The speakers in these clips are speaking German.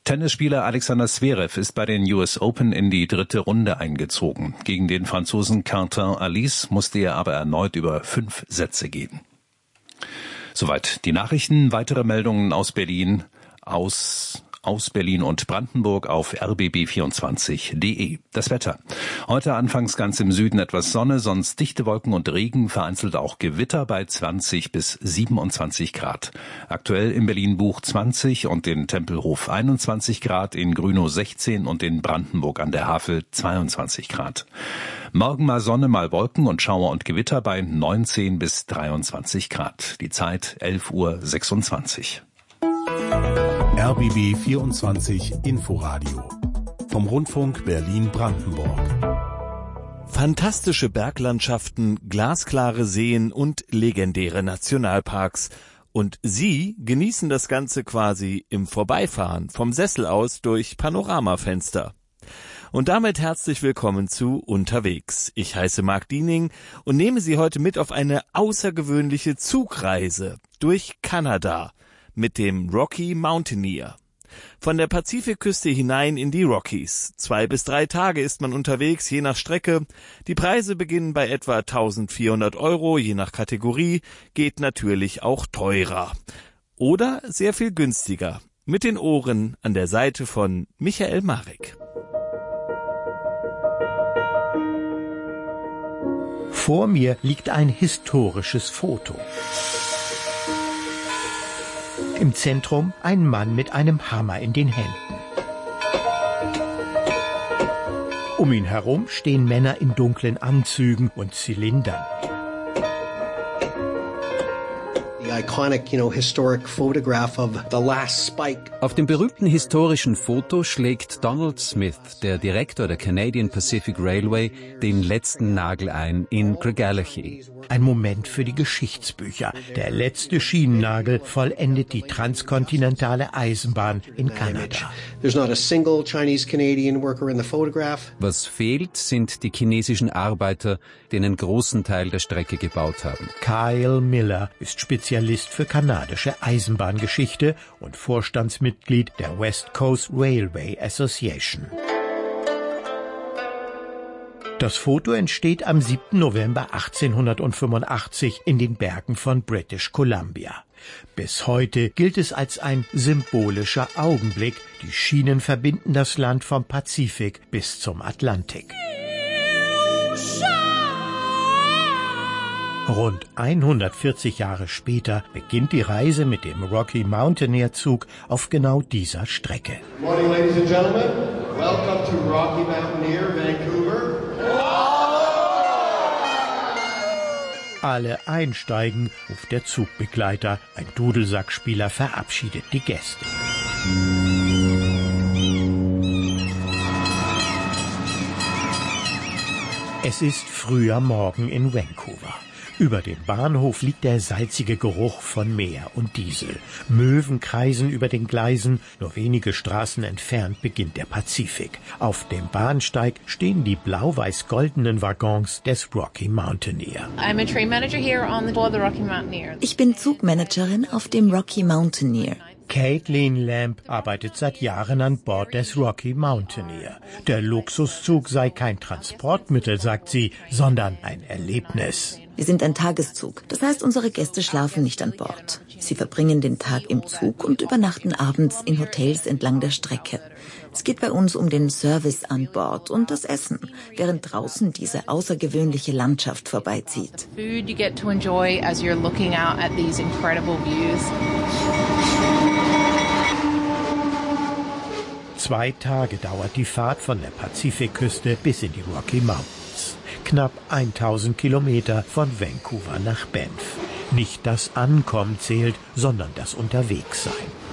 Tennisspieler Alexander Zverev ist bei den US Open in die 3. Runde eingezogen. Gegen den Franzosen Quentin Halys musste er aber erneut über 5 Sätze gehen. Soweit die Nachrichten. Weitere Meldungen aus Berlin, aus Berlin und Brandenburg auf rbb24.de. Das Wetter. Heute anfangs ganz im Süden etwas Sonne, sonst dichte Wolken und Regen, vereinzelt auch Gewitter bei 20 bis 27 Grad. Aktuell in Berlin-Buch 20 und in Tempelhof 21 Grad, in Grünow 16 und in Brandenburg an der Havel 22 Grad. Morgen mal Sonne, mal Wolken und Schauer und Gewitter bei 19 bis 23 Grad. Die Zeit 11:26 Uhr. RBB 24 Inforadio vom Rundfunk Berlin-Brandenburg. Fantastische Berglandschaften, glasklare Seen und legendäre Nationalparks. Und Sie genießen das Ganze quasi im Vorbeifahren, vom Sessel aus durch Panoramafenster. Und damit herzlich willkommen zu Unterwegs. Ich heiße Marc Diening und nehme Sie heute mit auf eine außergewöhnliche Zugreise durch Kanada mit dem Rocky Mountaineer. Von der Pazifikküste hinein in die Rockies. 2 bis 3 Tage ist man unterwegs, je nach Strecke. Die Preise beginnen bei etwa 1.400 €, je nach Kategorie, geht natürlich auch teurer. Oder sehr viel günstiger. Mit den Ohren an der Seite von Michael Marek. Vor mir liegt ein historisches Foto. Im Zentrum ein Mann mit einem Hammer in den Händen. Um ihn herum stehen Männer in dunklen Anzügen und Zylindern. Auf dem berühmten historischen Foto schlägt Donald Smith, der Direktor der Canadian Pacific Railway, den letzten Nagel ein in Craigellachie. Ein Moment für die Geschichtsbücher. Der letzte Schienennagel vollendet die transkontinentale Eisenbahn in Kanada. Was fehlt, sind die chinesischen Arbeiter, die einen großen Teil der Strecke gebaut haben. Kyle Miller ist Spezialist für kanadische Eisenbahngeschichte und Vorstandsmitglied der West Coast Railway Association. Das Foto entsteht am 7. November 1885 in den Bergen von British Columbia. Bis heute gilt es als ein symbolischer Augenblick. Die Schienen verbinden das Land vom Pazifik bis zum Atlantik. Rund 140 Jahre später beginnt die Reise mit dem Rocky Mountaineer Zug auf genau dieser Strecke. Good morning, ladies and gentlemen. Welcome to Rocky Mountaineer, Vancouver. Alle einsteigen, ruft der Zugbegleiter. Ein Dudelsackspieler verabschiedet die Gäste. Es ist früher Morgen in Vancouver. Über dem Bahnhof liegt der salzige Geruch von Meer und Diesel. Möwen kreisen über den Gleisen. Nur wenige Straßen entfernt beginnt der Pazifik. Auf dem Bahnsteig stehen die blau-weiß-goldenen Waggons des Rocky Mountaineer. Ich bin Zugmanagerin auf dem Rocky Mountaineer. Caitlin Lamb arbeitet seit Jahren an Bord des Rocky Mountaineer. Der Luxuszug sei kein Transportmittel, sagt sie, sondern ein Erlebnis. Wir sind ein Tageszug. Das heißt, unsere Gäste schlafen nicht an Bord. Sie verbringen den Tag im Zug und übernachten abends in Hotels entlang der Strecke. Es geht bei uns um den Service an Bord und das Essen, während draußen diese außergewöhnliche Landschaft vorbeizieht. Food you get to enjoy as you're looking out at these incredible views. 2 Tage dauert die Fahrt von der Pazifikküste bis in die Rocky Mountains. Knapp 1000 Kilometer von Vancouver nach Banff. Nicht das Ankommen zählt, sondern das Unterwegssein.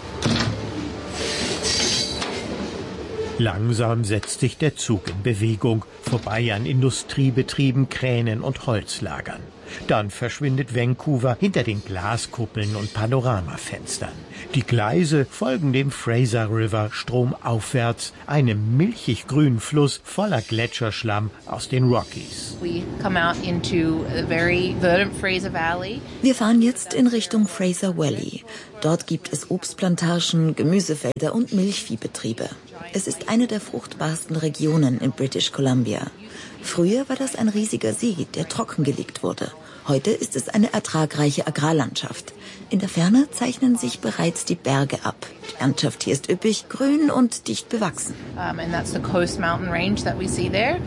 Langsam setzt sich der Zug in Bewegung, vorbei an Industriebetrieben, Kränen und Holzlagern. Dann verschwindet Vancouver hinter den Glaskuppeln und Panoramafenstern. Die Gleise folgen dem Fraser River stromaufwärts, einem milchig-grünen Fluss voller Gletscherschlamm aus den Rockies. We come out into a very verdant Fraser Valley. Wir fahren jetzt in Richtung Fraser Valley. Dort gibt es Obstplantagen, Gemüsefelder und Milchviehbetriebe. Es ist eine der fruchtbarsten Regionen in British Columbia. Früher war das ein riesiger See, der trockengelegt wurde. Heute ist es eine ertragreiche Agrarlandschaft. In der Ferne zeichnen sich bereits die Berge ab. Die Landschaft hier ist üppig, grün und dicht bewachsen. And that's the Coast Mountain Range that we see there.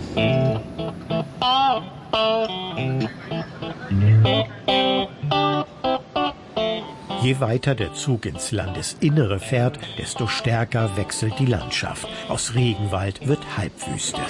Je weiter der Zug ins Landesinnere fährt, desto stärker wechselt die Landschaft. Aus Regenwald wird Halbwüste.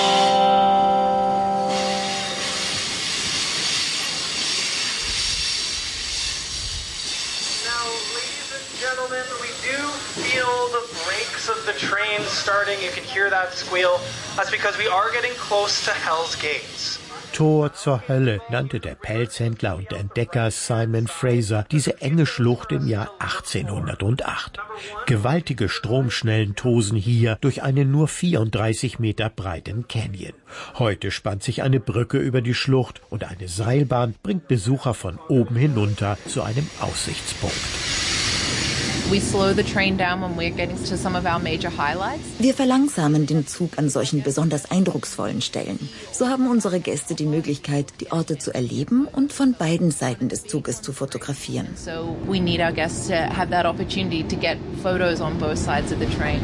Of the train starting, you can hear that squeal. That's because we are getting close to Hell's Gates. Tor zur Hölle nannte der Pelzhändler und Entdecker Simon Fraser diese enge Schlucht im Jahr 1808. Gewaltige Stromschnellen tosen hier durch einen nur 34 Meter breiten Canyon. Heute spannt sich eine Brücke über die Schlucht und eine Seilbahn bringt Besucher von oben hinunter zu einem Aussichtspunkt. We slow the train down when we're getting to some of our major highlights. Wir verlangsamen den Zug an solchen besonders eindrucksvollen Stellen. So haben unsere Gäste die Möglichkeit, die Orte zu erleben und von beiden Seiten des Zuges zu fotografieren. So we need our guests to have that opportunity to get photos on both sides of the train.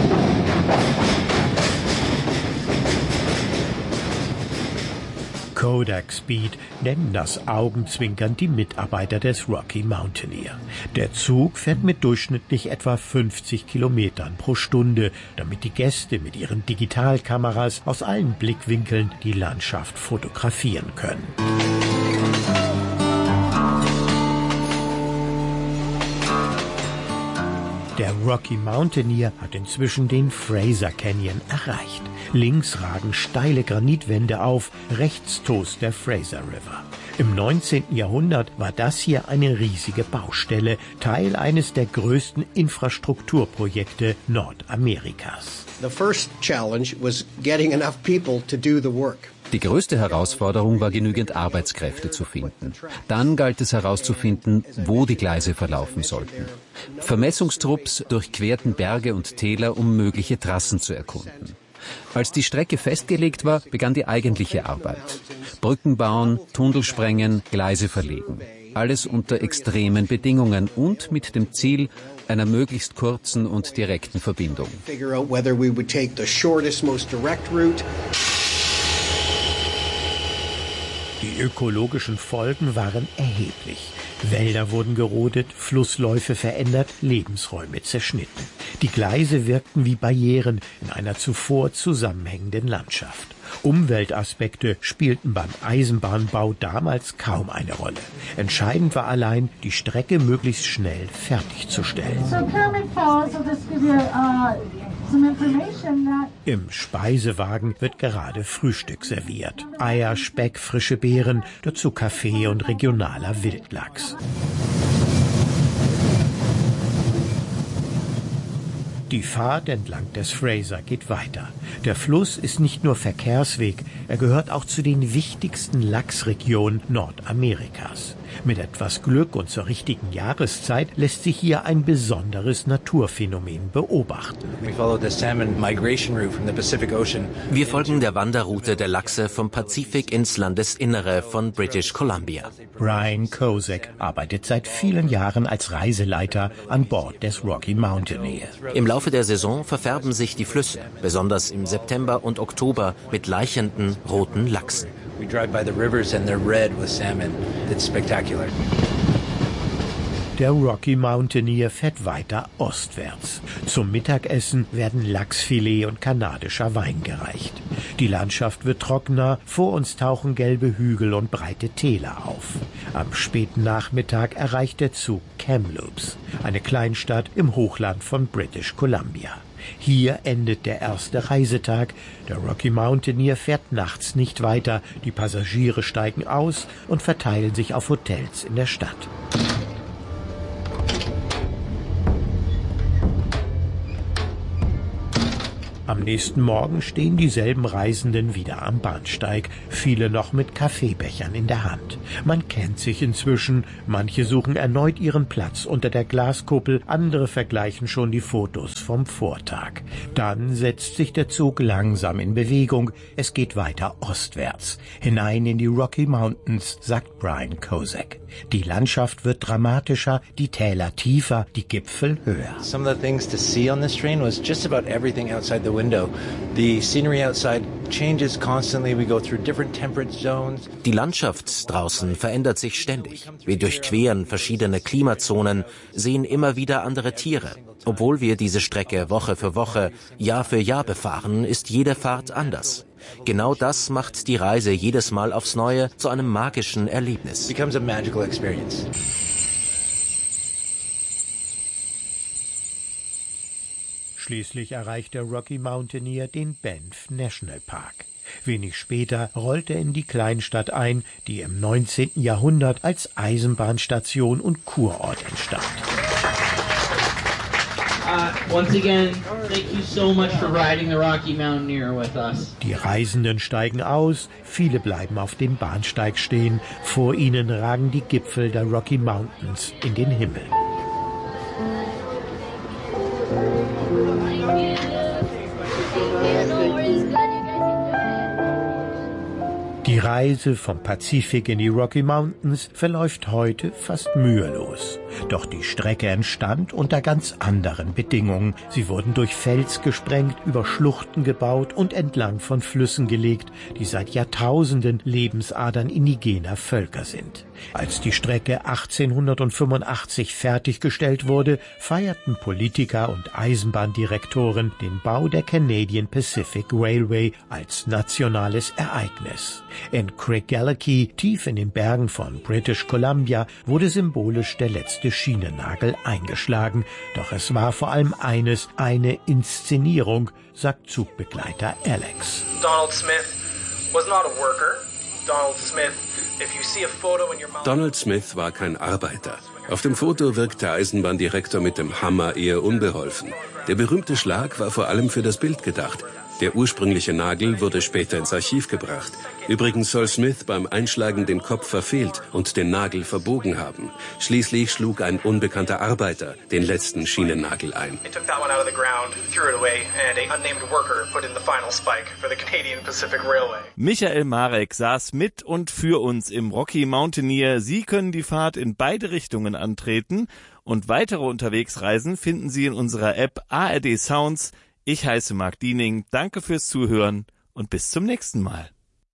Kodak Speed nennen das augenzwinkernd die Mitarbeiter des Rocky Mountaineer. Der Zug fährt mit durchschnittlich etwa 50 Kilometern pro Stunde, damit die Gäste mit ihren Digitalkameras aus allen Blickwinkeln die Landschaft fotografieren können. Der Rocky Mountaineer hat inzwischen den Fraser Canyon erreicht. Links ragen steile Granitwände auf, rechts tost der Fraser River. Im 19. Jahrhundert war das hier eine riesige Baustelle, Teil eines der größten Infrastrukturprojekte Nordamerikas. The first challenge was getting enough people to do the work. Die größte Herausforderung war, genügend Arbeitskräfte zu finden. Dann galt es herauszufinden, wo die Gleise verlaufen sollten. Vermessungstrupps durchquerten Berge und Täler, um mögliche Trassen zu erkunden. Als die Strecke festgelegt war, begann die eigentliche Arbeit. Brücken bauen, Tunnel sprengen, Gleise verlegen. Alles unter extremen Bedingungen und mit dem Ziel einer möglichst kurzen und direkten Verbindung. Die ökologischen Folgen waren erheblich. Wälder wurden gerodet, Flussläufe verändert, Lebensräume zerschnitten. Die Gleise wirkten wie Barrieren in einer zuvor zusammenhängenden Landschaft. Umweltaspekte spielten beim Eisenbahnbau damals kaum eine Rolle. Entscheidend war allein, die Strecke möglichst schnell fertigzustellen. Im Speisewagen wird gerade Frühstück serviert. Eier, Speck, frische Beeren, dazu Kaffee und regionaler Wildlachs. Die Fahrt entlang des Fraser geht weiter. Der Fluss ist nicht nur Verkehrsweg, er gehört auch zu den wichtigsten Lachsregionen Nordamerikas. Mit etwas Glück und zur richtigen Jahreszeit lässt sich hier ein besonderes Naturphänomen beobachten. Wir folgen der Wanderroute der Lachse vom Pazifik ins Landesinnere von British Columbia. Brian Kozak arbeitet seit vielen Jahren als Reiseleiter an Bord des Rocky Mountaineer. Im Laufe der Saison verfärben sich die Flüsse, besonders im September und Oktober, mit laichenden roten Lachsen. We drive by the rivers and they're red with salmon. It's spectacular. Der Rocky Mountaineer fährt weiter ostwärts. Zum Mittagessen werden Lachsfilet und kanadischer Wein gereicht. Die Landschaft wird trockener, vor uns tauchen gelbe Hügel und breite Täler auf. Am späten Nachmittag erreicht der Zug Kamloops, eine Kleinstadt im Hochland von British Columbia. Hier endet der erste Reisetag. Der Rocky Mountaineer fährt nachts nicht weiter. Die Passagiere steigen aus und verteilen sich auf Hotels in der Stadt. Am nächsten Morgen stehen dieselben Reisenden wieder am Bahnsteig, viele noch mit Kaffeebechern in der Hand. Man kennt sich inzwischen, manche suchen erneut ihren Platz unter der Glaskuppel, andere vergleichen schon die Fotos vom Vortag. Dann setzt sich der Zug langsam in Bewegung, es geht weiter ostwärts, hinein in die Rocky Mountains, sagt Brian Kozak. Die Landschaft wird dramatischer, die Täler tiefer, die Gipfel höher. Some of the things to see on this train was just about everything outside the window. The scenery outside changes constantly. We go through different temperature zones. Die Landschaft draußen verändert sich ständig. Wir durchqueren verschiedene Klimazonen, sehen immer wieder andere Tiere. Obwohl wir diese Strecke Woche für Woche, Jahr für Jahr befahren, ist jede Fahrt anders. Genau das macht die Reise jedes Mal aufs Neue zu einem magischen Erlebnis. Becomes a magical experience. Schließlich erreicht der Rocky Mountaineer den Banff National Park. Wenig später rollt er in die Kleinstadt ein, die im 19. Jahrhundert als Eisenbahnstation und Kurort entstand. Once again, thank you so much for riding the Rocky Mountaineer with us. Die Reisenden steigen aus, viele bleiben auf dem Bahnsteig stehen. Vor ihnen ragen die Gipfel der Rocky Mountains in den Himmel. Die Reise vom Pazifik in die Rocky Mountains verläuft heute fast mühelos. Doch die Strecke entstand unter ganz anderen Bedingungen. Sie wurden durch Fels gesprengt, über Schluchten gebaut und entlang von Flüssen gelegt, die seit Jahrtausenden Lebensadern indigener Völker sind. Als die Strecke 1885 fertiggestellt wurde, feierten Politiker und Eisenbahndirektoren den Bau der Canadian Pacific Railway als nationales Ereignis. In Craigellachie, tief in den Bergen von British Columbia, wurde symbolisch der letzte Schienennagel eingeschlagen. Doch es war vor allem eines, eine Inszenierung, sagt Zugbegleiter Alex. Donald Smith was not a worker. Donald Smith, if you see a photo in your mind... Donald Smith war kein Arbeiter. Auf dem Foto wirkt der Eisenbahndirektor mit dem Hammer eher unbeholfen. Der berühmte Schlag war vor allem für das Bild gedacht. Der ursprüngliche Nagel wurde später ins Archiv gebracht. Übrigens soll Smith beim Einschlagen den Kopf verfehlt und den Nagel verbogen haben. Schließlich schlug ein unbekannter Arbeiter den letzten Schienennagel ein. Michael Marek saß mit und für uns im Rocky Mountaineer. Sie können die Fahrt in beide Richtungen antreten und weitere Unterwegsreisen finden Sie in unserer App ARD Sounds. Ich heiße Marc Diening, danke fürs Zuhören und bis zum nächsten Mal.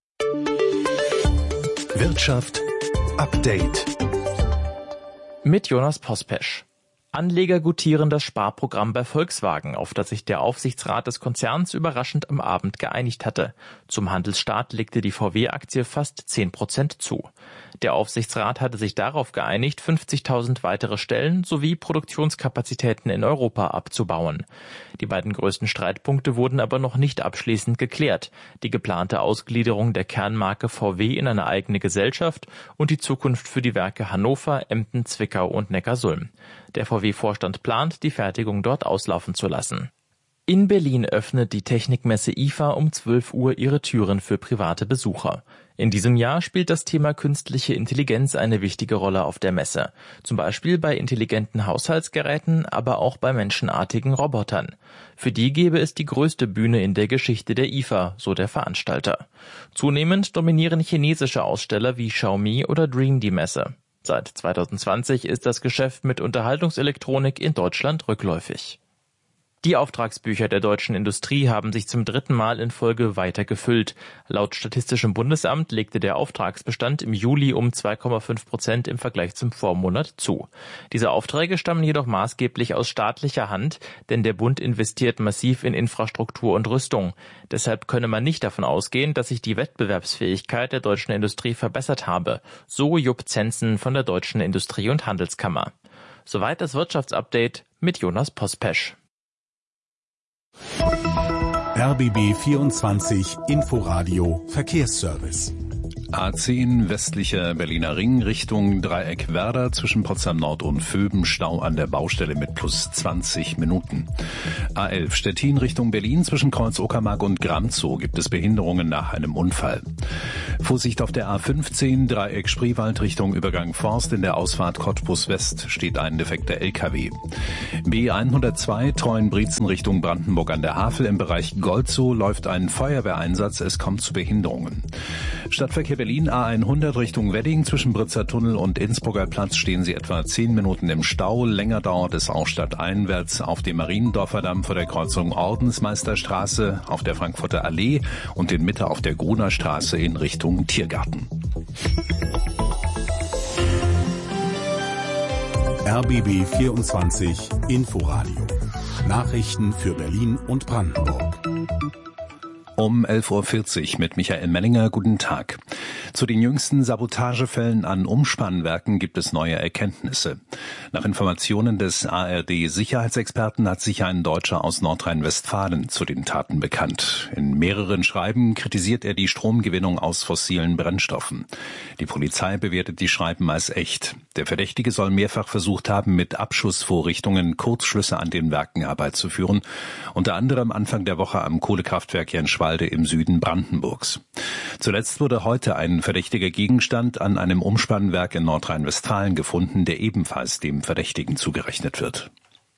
Wirtschaft Update mit Jonas Pospesch. Anleger gutieren das Sparprogramm bei Volkswagen, auf das sich der Aufsichtsrat des Konzerns überraschend am Abend geeinigt hatte. Zum Handelsstart legte die VW-Aktie fast 10% zu. Der Aufsichtsrat hatte sich darauf geeinigt, 50.000 weitere Stellen sowie Produktionskapazitäten in Europa abzubauen. Die beiden größten Streitpunkte wurden aber noch nicht abschließend geklärt. Die geplante Ausgliederung der Kernmarke VW in eine eigene Gesellschaft und die Zukunft für die Werke Hannover, Emden, Zwickau und Neckarsulm. Der VW-Vorstand plant, die Fertigung dort auslaufen zu lassen. In Berlin öffnet die Technikmesse IFA um 12 Uhr ihre Türen für private Besucher. In diesem Jahr spielt das Thema künstliche Intelligenz eine wichtige Rolle auf der Messe. Zum Beispiel bei intelligenten Haushaltsgeräten, aber auch bei menschenartigen Robotern. Für die gäbe es die größte Bühne in der Geschichte der IFA, so der Veranstalter. Zunehmend dominieren chinesische Aussteller wie Xiaomi oder Dream die Messe. Seit 2020 ist das Geschäft mit Unterhaltungselektronik in Deutschland rückläufig. Die Auftragsbücher der deutschen Industrie haben sich zum 3. Mal in Folge weiter gefüllt. Laut Statistischem Bundesamt legte der Auftragsbestand im Juli um 2,5% im Vergleich zum Vormonat zu. Diese Aufträge stammen jedoch maßgeblich aus staatlicher Hand, denn der Bund investiert massiv in Infrastruktur und Rüstung. Deshalb könne man nicht davon ausgehen, dass sich die Wettbewerbsfähigkeit der deutschen Industrie verbessert habe. So Jupp Zenzen von der Deutschen Industrie- und Handelskammer. Soweit das Wirtschaftsupdate mit Jonas Pospesch. RBB 24 Inforadio Verkehrsservice. A10 westlicher Berliner Ring Richtung Dreieck Werder zwischen Potsdam Nord und Vöben Stau an der Baustelle mit plus 20 Minuten. A11 Stettin Richtung Berlin zwischen Kreuz Uckermark und Gramzow gibt es Behinderungen nach einem Unfall. Vorsicht auf der A15 Dreieck Spreewald Richtung Übergang Forst in der Ausfahrt Cottbus West steht ein defekter LKW. B102 Treuenbrietzen Richtung Brandenburg an der Havel im Bereich Golzow läuft ein Feuerwehreinsatz, es kommt zu Behinderungen. Stadtverkehr Berlin A100 Richtung Wedding zwischen Britzer Tunnel und Innsbrucker Platz stehen Sie etwa 10 Minuten im Stau. Länger dauert es auch stadteinwärts auf dem Mariendorfer Damm vor der Kreuzung Ordensmeisterstraße, auf der Frankfurter Allee und in Mitte auf der Gruner Straße in Richtung Tiergarten. RBB 24 Inforadio. Nachrichten für Berlin und Brandenburg. Um 11.40 Uhr mit Michael Mellinger. Guten Tag. Zu den jüngsten Sabotagefällen an Umspannwerken gibt es neue Erkenntnisse. Nach Informationen des ARD-Sicherheitsexperten hat sich ein Deutscher aus Nordrhein-Westfalen zu den Taten bekannt. In mehreren Schreiben kritisiert er die Stromgewinnung aus fossilen Brennstoffen. Die Polizei bewertet die Schreiben als echt. Der Verdächtige soll mehrfach versucht haben, mit Abschussvorrichtungen Kurzschlüsse an den Werken herbeizuführen, unter anderem Anfang der Woche am Kohlekraftwerk Jenschwalde im Süden Brandenburgs. Zuletzt wurde heute ein verdächtiger Gegenstand an einem Umspannwerk in Nordrhein-Westfalen gefunden, der ebenfalls dem Verdächtigen zugerechnet wird.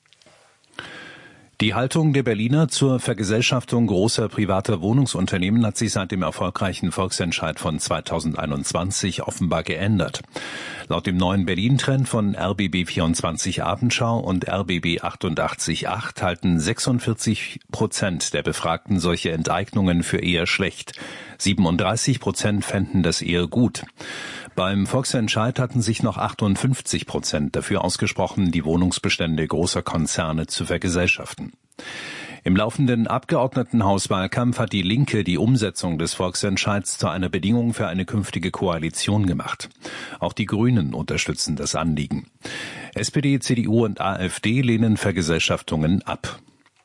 Die Haltung der Berliner zur Vergesellschaftung großer privater Wohnungsunternehmen hat sich seit dem erfolgreichen Volksentscheid von 2021 offenbar geändert. Laut dem neuen Berlin-Trend von RBB24 Abendschau und RBB 88.8 halten 46% der Befragten solche Enteignungen für eher schlecht. 37% fänden das eher gut. Beim Volksentscheid hatten sich noch 58% dafür ausgesprochen, die Wohnungsbestände großer Konzerne zu vergesellschaften. Im laufenden Abgeordnetenhauswahlkampf hat die Linke die Umsetzung des Volksentscheids zu einer Bedingung für eine künftige Koalition gemacht. Auch die Grünen unterstützen das Anliegen. SPD, CDU und AfD lehnen Vergesellschaftungen ab.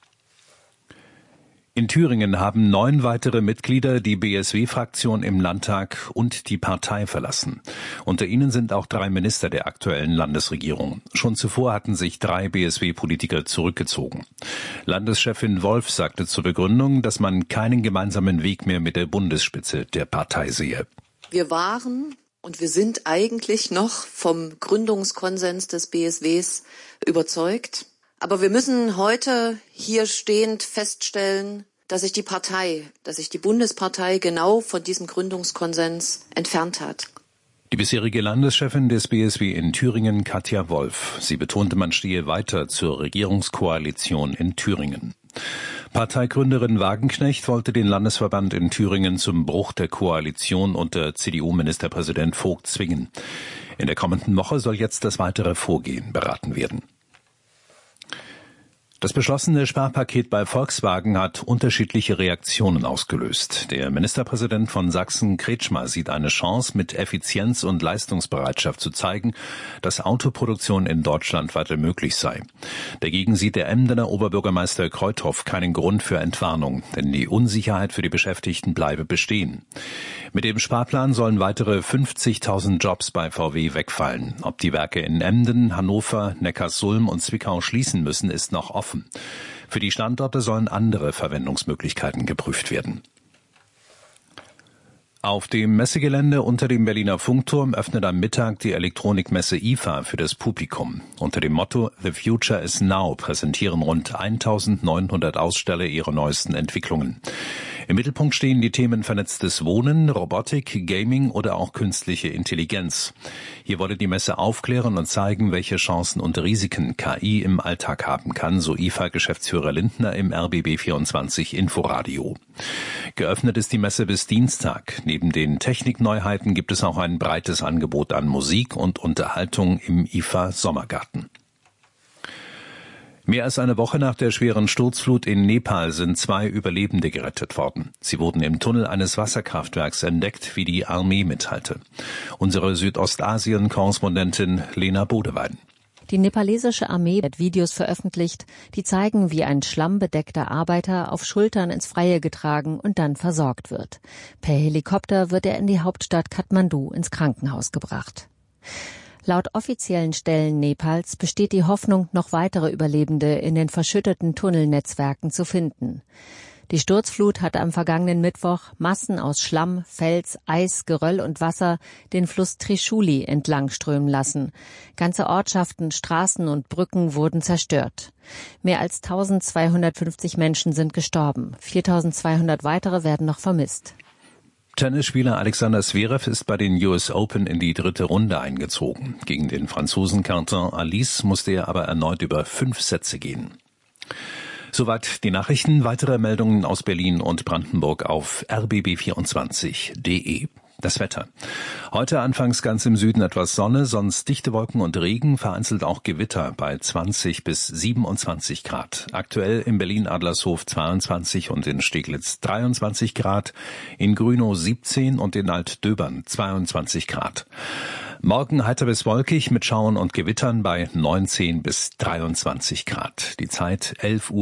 In Thüringen haben 9 weitere Mitglieder die BSW-Fraktion im Landtag und die Partei verlassen. Unter ihnen sind auch 3 Minister der aktuellen Landesregierung. Schon zuvor hatten sich 3 BSW-Politiker zurückgezogen. Landeschefin Wolf sagte zur Begründung, dass man keinen gemeinsamen Weg mehr mit der Bundesspitze der Partei sehe. Wir waren und wir sind eigentlich noch vom Gründungskonsens des BSWs überzeugt. Aber wir müssen heute hier stehend feststellen, dass sich die Bundespartei genau von diesem Gründungskonsens entfernt hat. Die bisherige Landeschefin des BSW in Thüringen, Katja Wolf. Sie betonte, man stehe weiter zur Regierungskoalition in Thüringen. Parteigründerin Wagenknecht wollte den Landesverband in Thüringen zum Bruch der Koalition unter CDU-Ministerpräsident Vogt zwingen. In der kommenden Woche soll jetzt das weitere Vorgehen beraten werden. Das beschlossene Sparpaket bei Volkswagen hat unterschiedliche Reaktionen ausgelöst. Der Ministerpräsident von Sachsen, Kretschmer, sieht eine Chance, mit Effizienz und Leistungsbereitschaft zu zeigen, dass Autoproduktion in Deutschland weiter möglich sei. Dagegen sieht der Emdener Oberbürgermeister Kreuthoff keinen Grund für Entwarnung, denn die Unsicherheit für die Beschäftigten bleibe bestehen. Mit dem Sparplan sollen weitere 50.000 Jobs bei VW wegfallen. Ob die Werke in Emden, Hannover, Neckarsulm und Zwickau schließen müssen, ist noch offen. Für die Standorte sollen andere Verwendungsmöglichkeiten geprüft werden. Auf dem Messegelände unter dem Berliner Funkturm öffnet am Mittag die Elektronikmesse IFA für das Publikum. Unter dem Motto The Future is Now präsentieren rund 1.900 Aussteller ihre neuesten Entwicklungen. Im Mittelpunkt stehen die Themen vernetztes Wohnen, Robotik, Gaming oder auch künstliche Intelligenz. Hier wolle die Messe aufklären und zeigen, welche Chancen und Risiken KI im Alltag haben kann, so IFA-Geschäftsführer Lindner im RBB24 Inforadio. Geöffnet ist die Messe bis Dienstag. Neben den Technikneuheiten gibt es auch ein breites Angebot an Musik und Unterhaltung im IFA Sommergarten. Mehr als eine Woche nach der schweren Sturzflut in Nepal sind 2 Überlebende gerettet worden. Sie wurden im Tunnel eines Wasserkraftwerks entdeckt, wie die Armee mitteilte. Unsere Südostasien-Korrespondentin Lena Bodewein. Die nepalesische Armee hat Videos veröffentlicht, die zeigen, wie ein schlammbedeckter Arbeiter auf Schultern ins Freie getragen und dann versorgt wird. Per Helikopter wird er in die Hauptstadt Kathmandu ins Krankenhaus gebracht. Laut offiziellen Stellen Nepals besteht die Hoffnung, noch weitere Überlebende in den verschütteten Tunnelnetzwerken zu finden. Die Sturzflut hatte am vergangenen Mittwoch Massen aus Schlamm, Fels, Eis, Geröll und Wasser den Fluss Trishuli entlangströmen lassen. Ganze Ortschaften, Straßen und Brücken wurden zerstört. Mehr als 1250 Menschen sind gestorben. 4200 weitere werden noch vermisst. Tennisspieler Alexander Zverev ist bei den US Open in die dritte Runde eingezogen. Gegen den Franzosen Quentin Alice musste er aber erneut über 5 Sätze gehen. Soweit die Nachrichten. Weitere Meldungen aus Berlin und Brandenburg auf rbb24.de. Das Wetter. Heute anfangs ganz im Süden etwas Sonne, sonst dichte Wolken und Regen, vereinzelt auch Gewitter bei 20 bis 27 Grad. Aktuell in Berlin-Adlershof 22 und in Steglitz 23 Grad, in Grünow 17 und in Altdöbern 22 Grad. Morgen heiter bis wolkig mit Schauern und Gewittern bei 19 bis 23 Grad. Die Zeit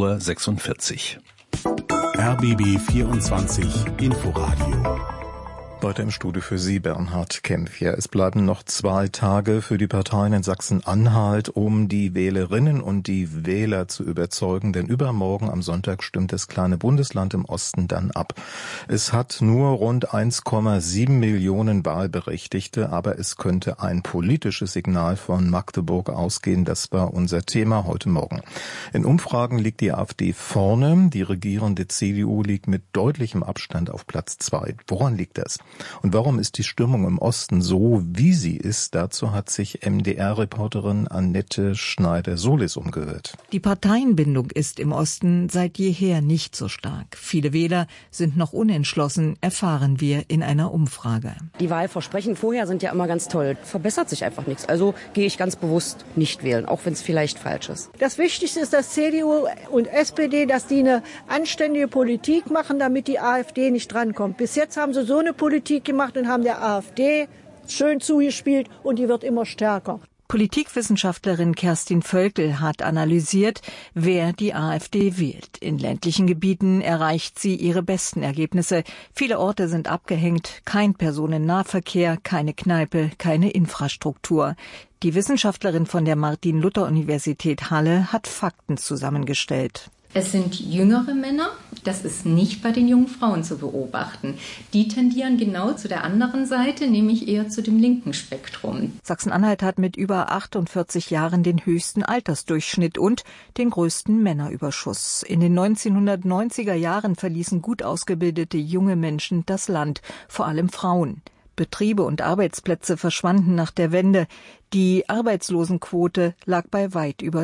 11:46 Uhr. RBB 24 Inforadio. Weiter im Studio für Sie, Bernhard Kempf. Ja, es bleiben noch 2 Tage für die Parteien in Sachsen-Anhalt, um die Wählerinnen und die Wähler zu überzeugen, denn übermorgen am Sonntag stimmt das kleine Bundesland im Osten dann ab. Es hat nur rund 1,7 Millionen Wahlberechtigte, aber es könnte ein politisches Signal von Magdeburg ausgehen. Das war unser Thema heute Morgen. In Umfragen liegt die AfD vorne, die regierende CDU liegt mit deutlichem Abstand auf Platz 2. Woran liegt das? Und warum ist die Stimmung im Osten so, wie sie ist? Dazu hat sich MDR-Reporterin Annette Schneider-Solis umgehört. Die Parteienbindung ist im Osten seit jeher nicht so stark. Viele Wähler sind noch unentschlossen, erfahren wir in einer Umfrage. Die Wahlversprechen vorher sind ja immer ganz toll. Verbessert sich einfach nichts. Also gehe ich ganz bewusst nicht wählen, auch wenn es vielleicht falsch ist. Das Wichtigste ist, dass CDU und SPD, dass die eine anständige Politik machen, damit die AfD nicht drankommt. Bis jetzt haben sie so eine Politik gemacht und haben der AfD schön zugespielt und die wird immer stärker. Politikwissenschaftlerin Kerstin Völkel hat analysiert, wer die AfD wählt. In ländlichen Gebieten erreicht sie ihre besten Ergebnisse. Viele Orte sind abgehängt, kein Personennahverkehr, keine Kneipe, keine Infrastruktur. Die Wissenschaftlerin von der Martin-Luther-Universität Halle hat Fakten zusammengestellt. Es sind jüngere Männer, das ist nicht bei den jungen Frauen zu beobachten. Die tendieren genau zu der anderen Seite, nämlich eher zu dem linken Spektrum. Sachsen-Anhalt hat mit über 48 Jahren den höchsten Altersdurchschnitt und den größten Männerüberschuss. In den 1990er Jahren verließen gut ausgebildete junge Menschen das Land, vor allem Frauen. Betriebe und Arbeitsplätze verschwanden nach der Wende. Die Arbeitslosenquote lag bei weit über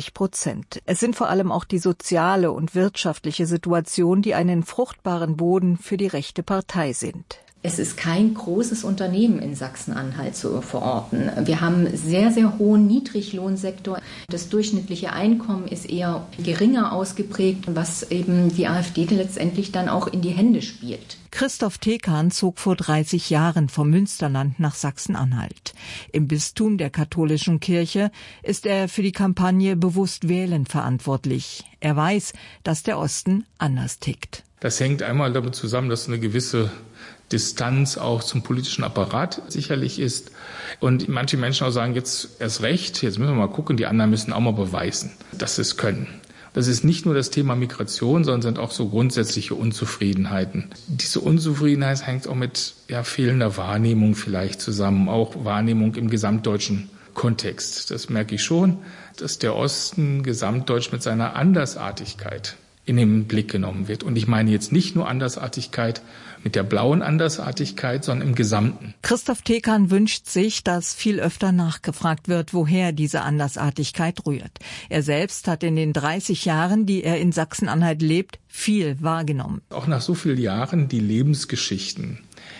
20%. Es sind vor allem auch die soziale und wirtschaftliche Situation, die einen fruchtbaren Boden für die rechte Partei sind. Es ist kein großes Unternehmen in Sachsen-Anhalt zu verorten. Wir haben sehr, sehr hohen Niedriglohnsektor. Das durchschnittliche Einkommen ist eher geringer ausgeprägt, was eben die AfD letztendlich dann auch in die Hände spielt. Christoph Tekan zog vor 30 Jahren vom Münsterland nach Sachsen-Anhalt. Im Bistum der katholischen Kirche ist er für die Kampagne Bewusst wählen verantwortlich. Er weiß, dass der Osten anders tickt. Das hängt einmal damit zusammen, dass eine gewisse Distanz auch zum politischen Apparat sicherlich ist. Und manche Menschen auch sagen, jetzt erst recht, jetzt müssen wir mal gucken, die anderen müssen auch mal beweisen, dass sie es können. Das ist nicht nur das Thema Migration, sondern sind auch so grundsätzliche Unzufriedenheiten. Diese Unzufriedenheit hängt auch mit fehlender Wahrnehmung vielleicht zusammen, auch Wahrnehmung im gesamtdeutschen Kontext. Das merke ich schon, dass der Osten gesamtdeutsch mit seiner Andersartigkeit in den Blick genommen wird. Und ich meine jetzt nicht nur Andersartigkeit mit der blauen Andersartigkeit, sondern im Gesamten. Christoph Tekan wünscht sich, dass viel öfter nachgefragt wird, woher diese Andersartigkeit rührt. Er selbst hat in den 30 Jahren, die er in Sachsen-Anhalt lebt, viel wahrgenommen. Auch nach so vielen Jahren die Lebensgeschichten,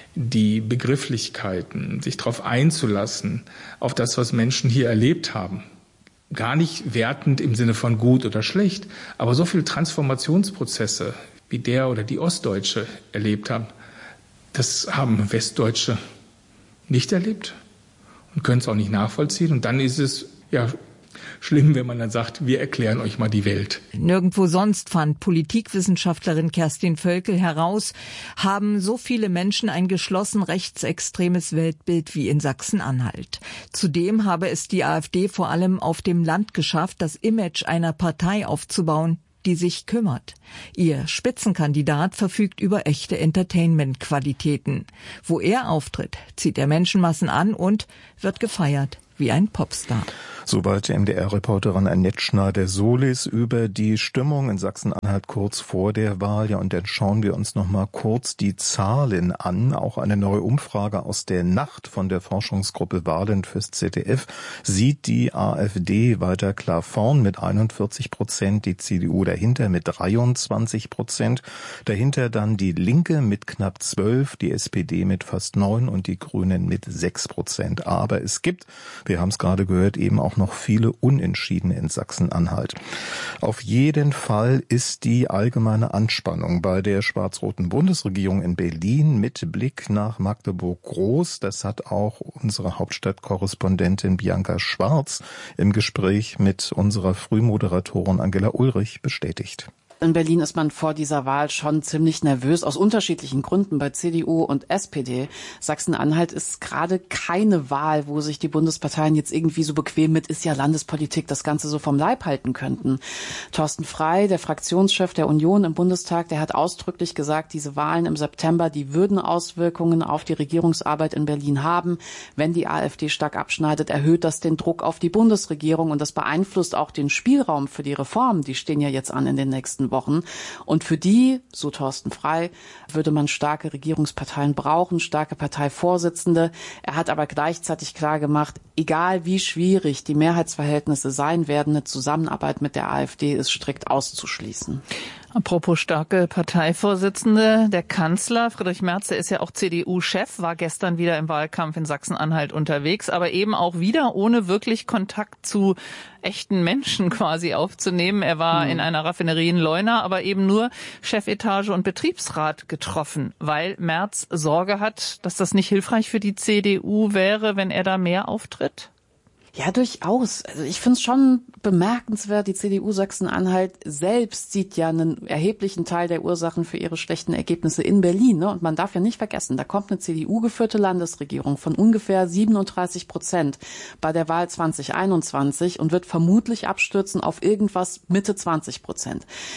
die Begrifflichkeiten, sich darauf einzulassen, auf das, was Menschen hier erlebt haben. Gar nicht wertend im Sinne von gut oder schlecht, aber so viele Transformationsprozesse, wie der oder die Ostdeutsche erlebt haben, das haben Westdeutsche nicht erlebt und können es auch nicht nachvollziehen. Und dann ist es schlimm, wenn man dann sagt, wir erklären euch mal die Welt. Nirgendwo sonst, fand Politikwissenschaftlerin Kerstin Völkel heraus, haben so viele Menschen ein geschlossen rechtsextremes Weltbild wie in Sachsen-Anhalt. Zudem habe es die AfD vor allem auf dem Land geschafft, das Image einer Partei aufzubauen, die sich kümmert. Ihr Spitzenkandidat verfügt über echte Entertainment-Qualitäten. Wo er auftritt, zieht er Menschenmassen an und wird gefeiert wie ein Popstar. Soweit MDR-Reporterin Annette Schneider-Solis über die Stimmung in Sachsen-Anhalt kurz vor der Wahl. Ja, und dann schauen wir uns noch mal kurz die Zahlen an. Auch eine neue Umfrage aus der Nacht von der Forschungsgruppe Wahlen fürs ZDF sieht die AfD weiter klar vorn mit 41%, die CDU dahinter mit 23%, dahinter dann die Linke mit knapp 12%, die SPD mit fast 9% und die Grünen mit 6%. Aber es gibt, wir haben es gerade gehört, eben auch noch viele Unentschiedene in Sachsen-Anhalt. Auf jeden Fall ist die allgemeine Anspannung bei der schwarz-roten Bundesregierung in Berlin mit Blick nach Magdeburg groß. Das hat auch unsere Hauptstadtkorrespondentin Bianca Schwarz im Gespräch mit unserer Frühmoderatorin Angela Ulrich bestätigt. In Berlin ist man vor dieser Wahl schon ziemlich nervös, aus unterschiedlichen Gründen bei CDU und SPD. Sachsen-Anhalt ist gerade keine Wahl, wo sich die Bundesparteien jetzt irgendwie so bequem mit ist ja Landespolitik das Ganze so vom Leib halten könnten. Thorsten Frey, der Fraktionschef der Union im Bundestag, der hat ausdrücklich gesagt, diese Wahlen im September, die würden Auswirkungen auf die Regierungsarbeit in Berlin haben. Wenn die AfD stark abschneidet, erhöht das den Druck auf die Bundesregierung und das beeinflusst auch den Spielraum für die Reformen. Die stehen ja jetzt an in den nächsten Wochen. Und für die, so Thorsten Frey, würde man starke Regierungsparteien brauchen, starke Parteivorsitzende. Er hat aber gleichzeitig klar gemacht, egal wie schwierig die Mehrheitsverhältnisse sein werden, eine Zusammenarbeit mit der AfD ist strikt auszuschließen. Apropos starke Parteivorsitzende, der Kanzler Friedrich Merz, der ist ja auch CDU-Chef, war gestern wieder im Wahlkampf in Sachsen-Anhalt unterwegs, aber eben auch wieder ohne wirklich Kontakt zu echten Menschen quasi aufzunehmen. Er war in einer Raffinerie in Leuna, aber eben nur Chefetage und Betriebsrat getroffen, weil Merz Sorge hat, dass das nicht hilfreich für die CDU wäre, wenn er da mehr auftritt. Ja, durchaus. Also ich finde es schon bemerkenswert, die CDU Sachsen-Anhalt selbst sieht ja einen erheblichen Teil der Ursachen für ihre schlechten Ergebnisse in Berlin. Ne? Und man darf ja nicht vergessen, da kommt eine CDU-geführte Landesregierung von ungefähr 37% bei der Wahl 2021 und wird vermutlich abstürzen auf irgendwas Mitte 20%.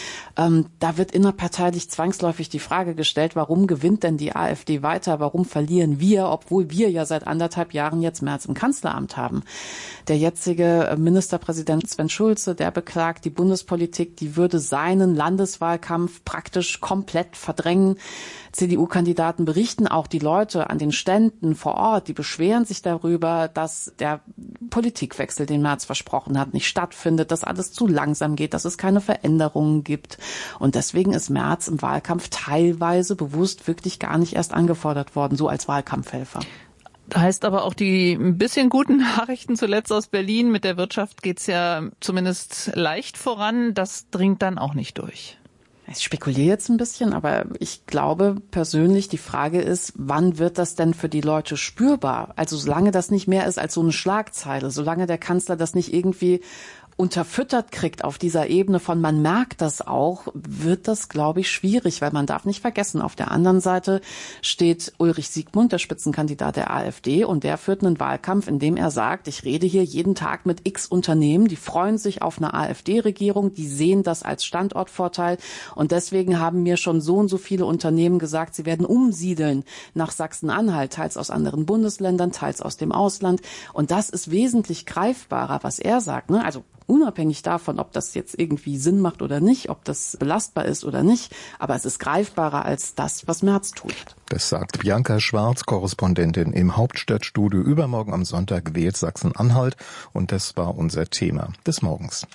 Da wird innerparteilich zwangsläufig die Frage gestellt, warum gewinnt denn die AfD weiter? Warum verlieren wir, obwohl wir ja seit 1,5 Jahren jetzt Merz im Kanzleramt haben? Der jetzige Ministerpräsident Sven Schulze, der beklagt, die Bundespolitik, die würde seinen Landeswahlkampf praktisch komplett verdrängen. CDU-Kandidaten berichten auch, die Leute an den Ständen vor Ort, die beschweren sich darüber, dass der Politikwechsel, den Merz versprochen hat, nicht stattfindet, dass alles zu langsam geht, dass es keine Veränderungen gibt. Und deswegen ist Merz im Wahlkampf teilweise bewusst wirklich gar nicht erst angefordert worden, so als Wahlkampfhelfer. Heißt aber auch die ein bisschen guten Nachrichten zuletzt aus Berlin. Mit der Wirtschaft geht's ja zumindest leicht voran. Das dringt dann auch nicht durch. Ich spekuliere jetzt ein bisschen, aber ich glaube persönlich, die Frage ist, wann wird das denn für die Leute spürbar? Also solange das nicht mehr ist als so eine Schlagzeile, solange der Kanzler das nicht irgendwie unterfüttert kriegt auf dieser Ebene von man merkt das auch, wird das, glaube ich, schwierig, weil man darf nicht vergessen, auf der anderen Seite steht Ulrich Siegmund, der Spitzenkandidat der AfD, und der führt einen Wahlkampf, in dem er sagt, ich rede hier jeden Tag mit x Unternehmen, die freuen sich auf eine AfD-Regierung, die sehen das als Standortvorteil und deswegen haben mir schon so und so viele Unternehmen gesagt, sie werden umsiedeln nach Sachsen-Anhalt, teils aus anderen Bundesländern, teils aus dem Ausland und das ist wesentlich greifbarer, was er sagt, ne? Also unabhängig davon, ob das jetzt irgendwie Sinn macht oder nicht, ob das belastbar ist oder nicht, aber es ist greifbarer als das, was Merz tut. Das sagt Bianca Schwarz, Korrespondentin im Hauptstadtstudio. Übermorgen am Sonntag wählt Sachsen-Anhalt und das war unser Thema des Morgens.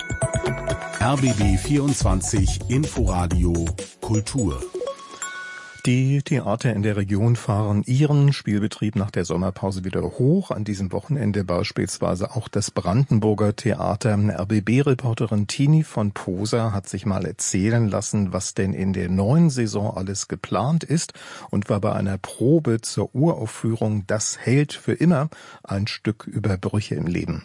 RBB 24 Inforadio Kultur. Die Theater in der Region fahren ihren Spielbetrieb nach der Sommerpause wieder hoch. An diesem Wochenende beispielsweise auch das Brandenburger Theater. RBB-Reporterin Tini von Poser hat sich mal erzählen lassen, was denn in der neuen Saison alles geplant ist und war bei einer Probe zur Uraufführung Das hält für immer, ein Stück über Brüche im Leben.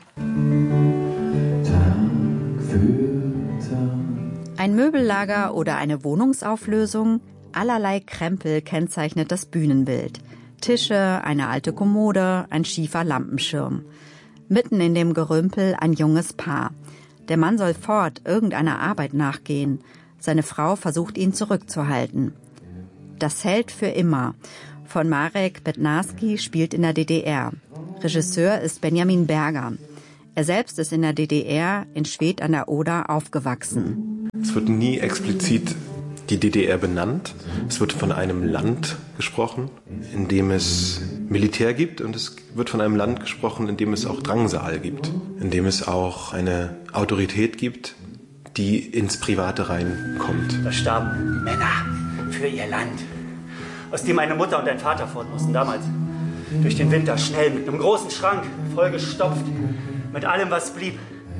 Ein Möbellager oder eine Wohnungsauflösung? Allerlei Krempel kennzeichnet das Bühnenbild. Tische, eine alte Kommode, ein schiefer Lampenschirm. Mitten in dem Gerümpel ein junges Paar. Der Mann soll fort irgendeiner Arbeit nachgehen. Seine Frau versucht, ihn zurückzuhalten. Das hält für immer. Von Marek Bednarski spielt in der DDR. Regisseur ist Benjamin Berger. Er selbst ist in der DDR in Schwedt an der Oder aufgewachsen. Es wird nie explizit die DDR benannt. Es wird von einem Land gesprochen, in dem es Militär gibt, und es wird von einem Land gesprochen, in dem es auch Drangsal gibt, in dem es auch eine Autorität gibt, die ins Private reinkommt. Da starben Männer für ihr Land, aus dem eine Mutter und ein Vater fort mussten damals. Durch den Winter schnell mit einem großen Schrank, vollgestopft, mit allem, was blieb.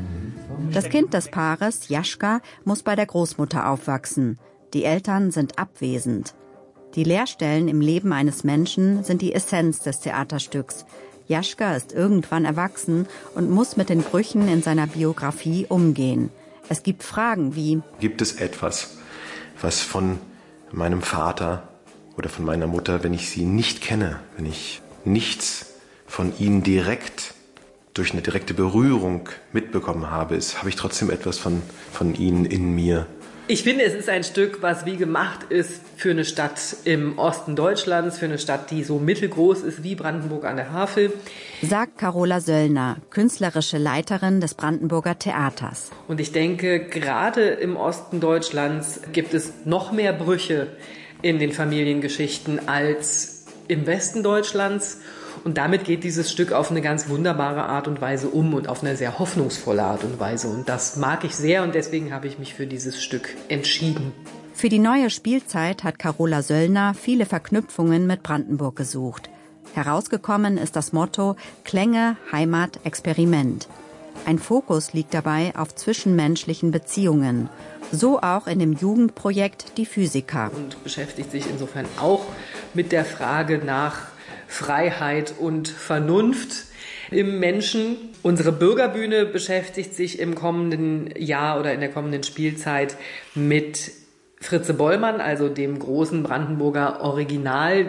Das Kind des Paares, Jaschka, muss bei der Großmutter aufwachsen. Die Eltern sind abwesend. Die Leerstellen im Leben eines Menschen sind die Essenz des Theaterstücks. Jaschka ist irgendwann erwachsen und muss mit den Brüchen in seiner Biografie umgehen. Es gibt Fragen wie: Gibt es etwas, was von meinem Vater oder von meiner Mutter, wenn ich sie nicht kenne, wenn ich nichts von ihnen direkt durch eine direkte Berührung mitbekommen habe, habe ich trotzdem etwas von ihnen in mir? Ich finde, es ist ein Stück, was wie gemacht ist für eine Stadt im Osten Deutschlands, für eine Stadt, die so mittelgroß ist wie Brandenburg an der Havel. Sagt Carola Söllner, künstlerische Leiterin des Brandenburger Theaters. Und ich denke, gerade im Osten Deutschlands gibt es noch mehr Brüche in den Familiengeschichten als im Westen Deutschlands. Und damit geht dieses Stück auf eine ganz wunderbare Art und Weise um und auf eine sehr hoffnungsvolle Art und Weise. Und das mag ich sehr und deswegen habe ich mich für dieses Stück entschieden. Für die neue Spielzeit hat Carola Söllner viele Verknüpfungen mit Brandenburg gesucht. Herausgekommen ist das Motto Klänge, Heimat, Experiment. Ein Fokus liegt dabei auf zwischenmenschlichen Beziehungen. So auch in dem Jugendprojekt Die Physiker. Und beschäftigt sich insofern auch mit der Frage nach Freiheit und Vernunft im Menschen. Unsere Bürgerbühne beschäftigt sich im kommenden Jahr oder in der kommenden Spielzeit mit Fritze Bollmann, also dem großen Brandenburger Original.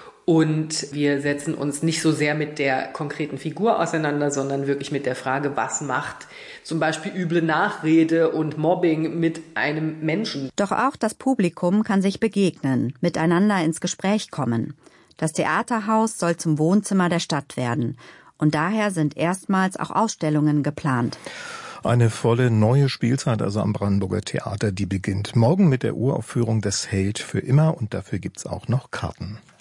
Und wir setzen uns nicht so sehr mit der konkreten Figur auseinander, sondern wirklich mit der Frage, was macht zum Beispiel üble Nachrede und Mobbing mit einem Menschen. Doch auch das Publikum kann sich begegnen, miteinander ins Gespräch kommen. Das Theaterhaus soll zum Wohnzimmer der Stadt werden. Und daher sind erstmals auch Ausstellungen geplant. Eine volle neue Spielzeit also am Brandenburger Theater, die beginnt morgen mit der Uraufführung Das hält für immer und dafür gibt's auch noch Karten.